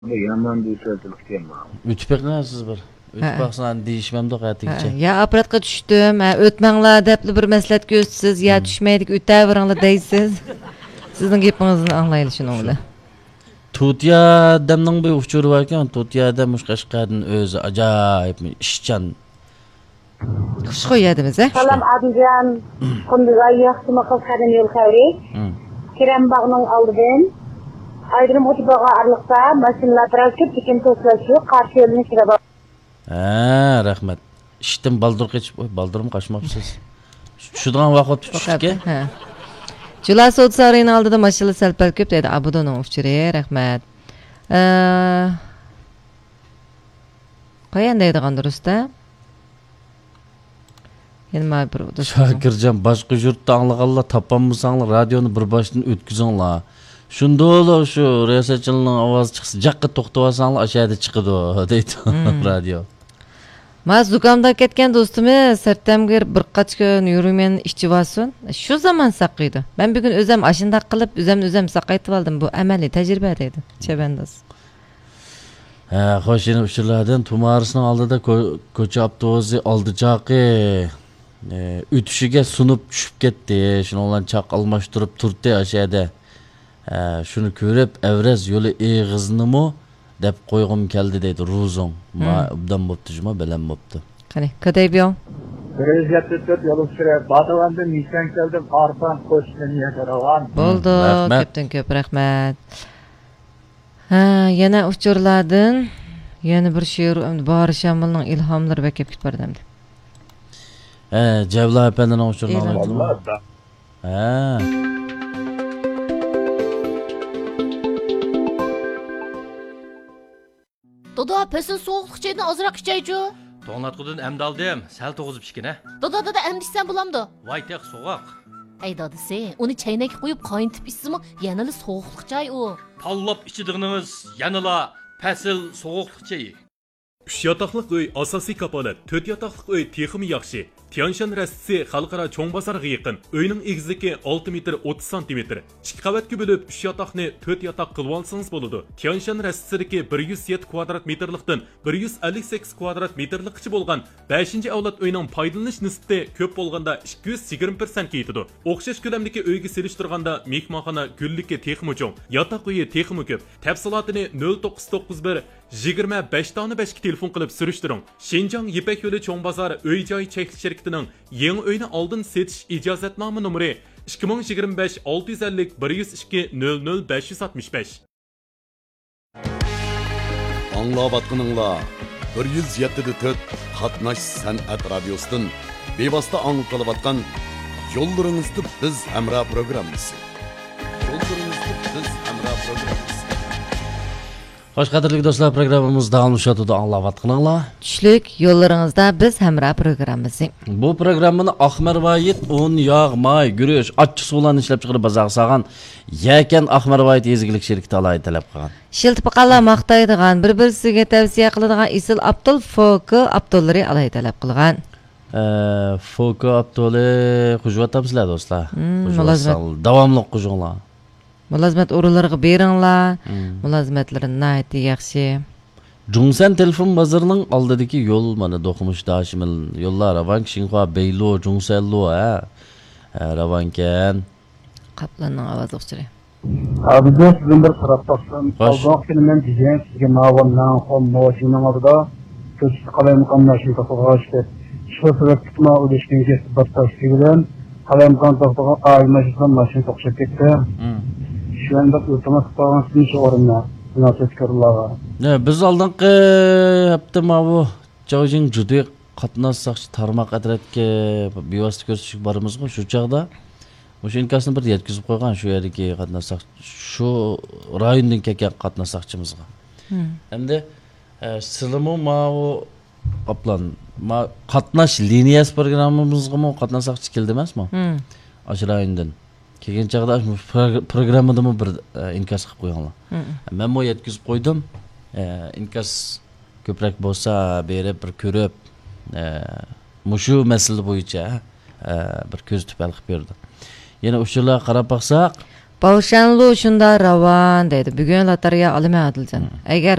Bu yaman duysaatılık dema. Ütüp bakmamsız bir. Ütüp baksan deyişmemdi qaytigicha. Ya apparatga tushdim. O'tmanglar debli bir maslahat ko'rsatsiz, ya tushmaydik, o'taveringlar deysiz. Sizning gapingizni anglayli shuni bilan. Tutya demning bir uchuri bor ekan. Tutya dem Qashqarning o'zi ajoyib ishchan. Xush qo'yadimiz, a? Salam Adijan. Kunduga yaxshimi qilgan yo'l xavri. Kiram bag'ning oldidan Aydın Motibaga arlıqda mashinlar transport tekin to'slashi qarshi yo'lni kirib. Ha, rahmat. İşten baldır geçip, baldırım kaçmapsız. Şudan vaqt tushishga. Ha. Jula sud sarayının aldida mashina salpal ko'p dedi. Abudoning uchiri, rahmat. Qayan deydigan durustda? Yana bir Shakirjon, boshqa yurtda anglag'anlar topolmasanglar, radioni bir boshdan o'tkazinglar. Shundo'la shu riyosatchining ovozi chiqsa, jaqqa to'xtab olsanglar, aşağıda chiqadi deydi radio. Mas zukamda ketgan do'stimiz Sartamgir bir qancha kun yurmen ishchivasin. Shu zaman saqiydi. Men bugun o'zim ashunda qilib, o'zim saqaytib oldim. Bu amaliy tajriba deydi. Chabandas. Ha, xo'shini uchirlardan Tumarisning oldida ko'cha avtobusi oldijaqi o'tishiga sunib tushib ketdi. Shuni bilan chaq almashtirib turdi aşağıda. Shuni ko'rib, Avraz yo'li eg'iznimi deb qo'yg'im keldi deydi Ruzon. Ma obdan bo'pti, juma bilan bo'pti. Qani, qadaybiyo. Prezident yo'l sürüyor. Badavan'da Nisan keldim. Arpan koştu niyetaravan. Bo'ldi, ko'pdan ko'p rahmat. Ha, yana uchurlardan yana bir she'r Bari Shamilning ilhomlari bekib ketibdim. Javla apanning uchurlari. Ha. Dada, pesin soğuqluq çaydan azırak içeycu. To'nglatqudan amda oldim, sal to'g'izib ichgina. Dada, amdishsan bo'lamdi. Voy teq so'g'oq. Ey dadasi, uni chaynakka qo'yib qayntib ichsimi, yanali so'uqluq chay u. Tanlab ichidig'ingiz yanala pasil so'g'uqliq chayi. 3 yataqlıq uy asosiy kapolat, 4 yataqlıq uy texmi yaxshi. Tianshan rastisi xalqaro cho'ng bozorga yaqin. Uyning egizligi 6 metr 30 cm. 2 qavatga bo'lib 3 yataqni 4 yataq qilib olsangiz bo'ladi. Tianshan rastisidagi 107 kvadrat metrlikdan 158 kvadrat metrlikcha bo'lgan 5-avlod uyning foydalanish nisbati ko'p bo'lganda 220% yetadi. O'xshash ko'lamdagi uyga selishtirganda mehmonxona gulligi texmi cho'ng, yataq uyi texmi ko'p. Tafsilotini 0991 25 tane 5 telefon qilib surishtiring. Shenjang Yipak yo'li cho'ng bozor uy-joy cheklik shirkatining yangi uyni oldin setish ijozatnoma nomeri 2025 650 102 00 565. Anglayotganinglar 107.4 Qatnash san'at radiosidan bevosita qilayotgan yo'llaringizda biz hamroh programmasi. Yo'llaringizda biz hamroh programmasi. Xo'sh, qadrli do'stlar, programmamiz davom etadi, anglayotganinglar. Tushlik yo'llaringizda biz hamroh programmasi. Bu programmani Ahmarvoyit un, yog', may, guruch, achchiq suvlarni ishlab chiqarib bozorga solgan Yakan Ahmarvoyit ezgilik shirkati alayida talab qilgan. Shiltipaqalar maqtaydigan, bir-birisiga tavsiya qiladigan Isil Abdul Foki Abdullari alayida talab qilgan. Foki Abdulli qo'shvatamsizlar do'stlar. Mulozimat. Davomli qo'shinglar. Mulozimat o'rinlariga beringlar. Mulozimatlari nihoyatda yaxshi. Jungsan telefon bozorining oldidagi yo'l mana do'qimish dashimil yo'llar Ravan Xinhua Beylo Jungsanlo Ravankan Qaplanning ovozi o'xshaydi. Abi de sizin bir taraf baksam. Aldan filmden diyeceğim sizge navandan on moşinin adıda köşkü kalayımkan naşin kapıға işte. Şu sebep tutma ödeştiğin kesti bastaşı bilen kalayımkan kapıға ayımacıdan naşin tokşak etti. Şu anda otomatik bağlan sizin şu orunla. Nasip karılağa. Ne biz oldingi hafta bu Jojing juda qatnashsaqchi tarmoq adratga bevosita ko'rsatish borimiz-ku shu chaqda o'sha inkasini bir yetkazib qo'ygan shu yerdagi qatnashsaq shu rayondan kelgan qatnashsaqchimizga. Endi sizlarmi bu qaplan qatnash liniyasi programmamizga qatnashsaqchi keldi emasmi? O'sha rayondan kelgan chaqda programmada bir inkas qilib qo'yganlar. Men bu yetkazib qo'ydim. İnkas ko'proq bo'lsa berib bir ko'rib mushu masala bo'yicha bir ko'z tupal qilib berdi. Yana o'shalar qarab baqsaq Bavşanlı şunda ravan deydi. Bugün lotereya alıma Adilcan. Eğer